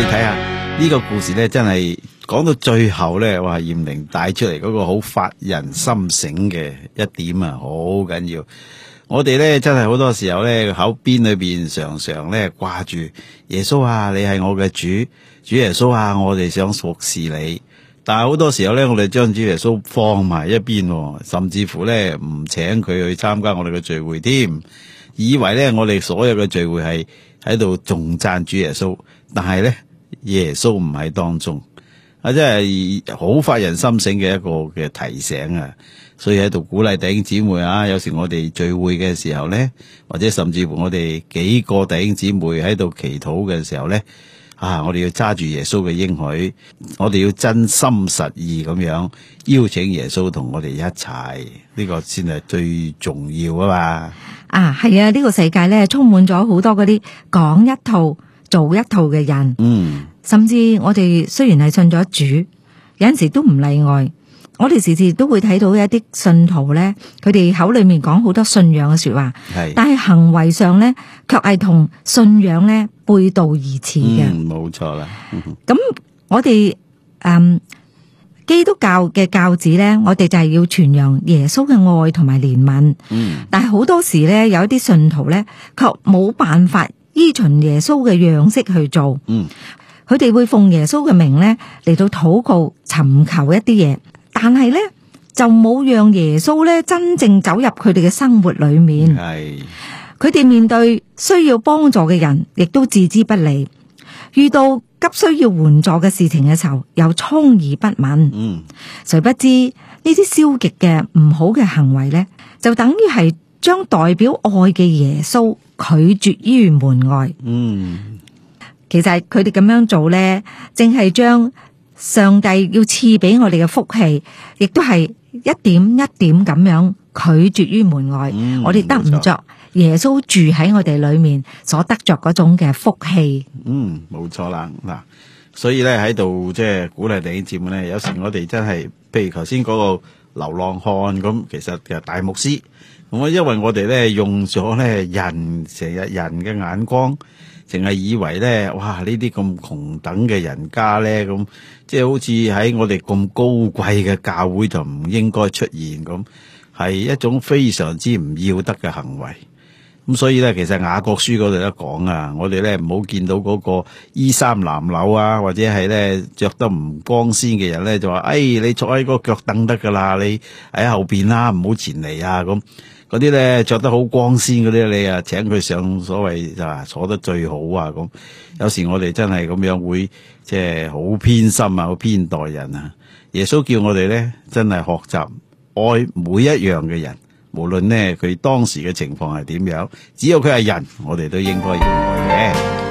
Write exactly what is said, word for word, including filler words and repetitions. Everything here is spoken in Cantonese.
你睇下呢個故事咧，真係講到最後咧，哇！艷玲帶出嚟嗰個好發人心醒嘅一點啊，好緊要。我哋咧真係好多時候咧口邊裏邊常常咧掛住耶穌啊，你係我嘅主，主耶穌啊，我哋想服侍你。但係好多時候咧，我哋將主耶穌放埋一邊，甚至乎咧唔請佢去參加我哋嘅聚會添，以為咧我哋所有嘅聚會係喺度頌讚主耶穌，但係咧耶穌唔喺當中啊，真係好發人心醒嘅一個嘅提醒啊！所以喺度鼓勵弟兄姊妹啊，有時我哋聚會嘅時候咧，或者甚至乎我哋幾個弟兄姊妹喺度祈禱嘅時候咧，啊，我哋要揸住耶穌嘅應許，我哋要真心實意咁樣邀請耶穌同我哋一齊，呢個先係最重要啊嘛！ 啊，係啊，呢個世界咧充滿咗好多嗰啲講一套做一套嘅人， 嗯， 甚至我哋雖然係信咗主，有陣時都唔例外。我哋時時都會睇到一啲信徒咧，佢哋口裏面講好多信仰嘅說話，係，但係行為上咧，卻係同信仰咧背道而馳嘅。 嗯，冇錯啦。 咁我哋誒基督教嘅教旨咧，我哋就係要傳揚耶穌嘅愛同埋憐憫。嗯，但係好多時咧，有一啲信徒咧，卻冇辦法依循耶穌嘅樣式去做。嗯，佢哋會奉耶穌嘅名咧嚟到禱告，尋求一啲嘢。但係咧就冇讓耶穌咧真正走入佢哋嘅生活裏面。係，佢哋面對需要幫助嘅人，亦都置之不理。遇到急需要援助嘅事情嘅時候，又充耳不聞。嗯，誰不知呢啲消極嘅唔好嘅行為咧，就等於係將代表愛嘅耶穌拒絕於門外。嗯，其實佢哋咁樣做咧，正係將上帝要賜俾我哋嘅福氣，亦都係一點一點咁樣拒絕於門外。嗯、我哋得唔着耶穌住喺我哋裏面所得着嗰種嘅福氣。 嗯，冇錯啦。嗱，所以咧喺度即係鼓勵弟兄姊妹咧，有時我哋真係，譬如頭先嗰個流浪漢咁，其實嘅大牧師，咁啊，因為我哋咧用咗咧人成日人嘅眼光。淨係以為咧，哇！呢啲咁窮等嘅人家咧，咁即係好似喺我哋咁高貴嘅教會就唔應該出現咁，係一種非常之唔要得嘅行為。咁所以咧，其實雅各書嗰度都講啊，我哋咧唔好見到嗰個衣衫襤褸啊，或者係咧着得唔光鮮嘅人咧，就話：哎，你坐喺個腳凳得噶啦，你喺後邊啦，唔好前嚟啊咁。嗰啲咧着得好光鮮嗰啲，你啊請佢上所謂就話坐得最好啊咁。有時我哋真係咁樣會即係好偏心啊，好偏待人啊。耶穌叫我哋咧真係學習愛每一樣嘅人，無論咧佢當時嘅情況係點樣，只要佢係人，我哋都應該要愛嘅。